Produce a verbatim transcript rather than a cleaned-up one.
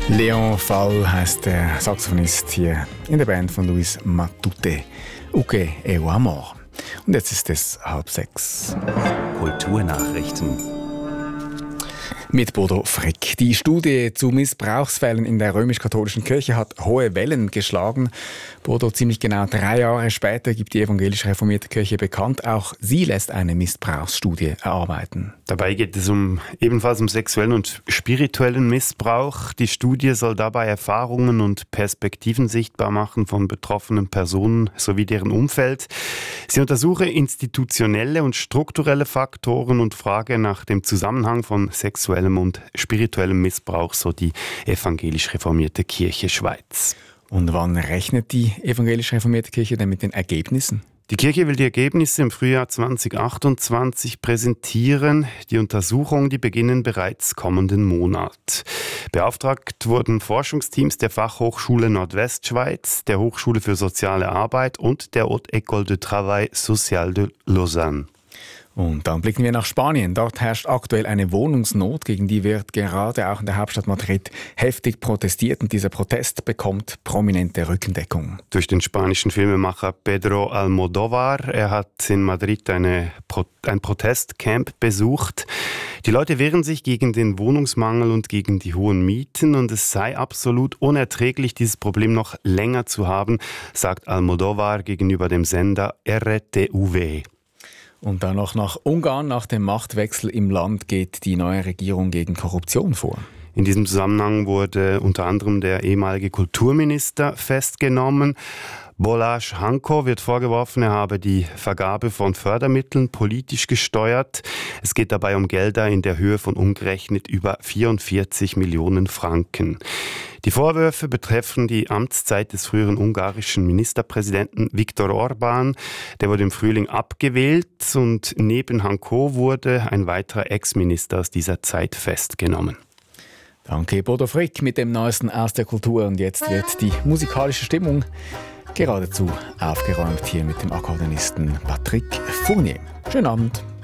Leon Fall heisst der Saxophonist hier in der Band von Luis Matute. Uke e amor. Und jetzt ist es halb sechs. Kulturnachrichten Mit Bodo Frick. Die Studie zu Missbrauchsfällen in der römisch-katholischen Kirche hat hohe Wellen geschlagen. Bodo, ziemlich genau drei Jahre später gibt die evangelisch reformierte Kirche bekannt, auch sie lässt eine Missbrauchsstudie erarbeiten. Dabei geht es um ebenfalls um sexuellen und spirituellen Missbrauch. Die Studie soll dabei Erfahrungen und Perspektiven sichtbar machen von betroffenen Personen sowie deren Umfeld. Sie untersuche institutionelle und strukturelle Faktoren und frage nach dem Zusammenhang von sexuellem und spirituellem Missbrauch, so die evangelisch reformierte Kirche Schweiz. Und wann rechnet die evangelisch reformierte Kirche denn mit den Ergebnissen? Die Kirche will die Ergebnisse im Frühjahr zwanzig achtundzwanzig präsentieren. Die Untersuchungen, die beginnen bereits kommenden Monat. Beauftragt wurden Forschungsteams der Fachhochschule Nordwestschweiz, der Hochschule für Soziale Arbeit und der Haute École de Travail Social de Lausanne. Und dann blicken wir nach Spanien. Dort herrscht aktuell eine Wohnungsnot, gegen die wird gerade auch in der Hauptstadt Madrid heftig protestiert. Und dieser Protest bekommt prominente Rückendeckung. Durch den spanischen Filmemacher Pedro Almodóvar. Er hat in Madrid eine Pro- ein Protestcamp besucht. Die Leute wehren sich gegen den Wohnungsmangel und gegen die hohen Mieten. Und es sei absolut unerträglich, dieses Problem noch länger zu haben, sagt Almodóvar gegenüber dem Sender R T V. Und dann noch nach Ungarn. Nach dem Machtwechsel im Land geht die neue Regierung gegen Korruption vor. In diesem Zusammenhang wurde unter anderem der ehemalige Kulturminister festgenommen. Balázs Hanko wird vorgeworfen, er habe die Vergabe von Fördermitteln politisch gesteuert. Es geht dabei um Gelder in der Höhe von umgerechnet über vierundvierzig Millionen Franken. Die Vorwürfe betreffen die Amtszeit des früheren ungarischen Ministerpräsidenten Viktor Orbán. Der wurde im Frühling abgewählt und neben Hanko wurde ein weiterer Ex-Minister aus dieser Zeit festgenommen. Danke, Bodo Frick, mit dem Neuesten aus der Kultur. Und jetzt wird die musikalische Stimmung geradezu aufgeräumt hier mit dem Akkordeonisten Patrick Fournier. Schönen Abend.